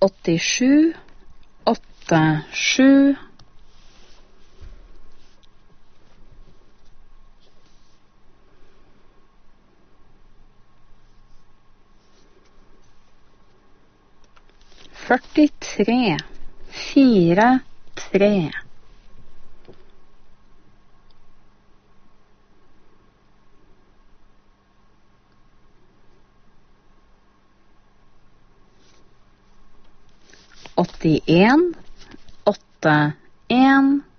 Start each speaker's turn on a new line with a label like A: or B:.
A: 87, 87. Førtitre, 4, 3. 81, 8, 1.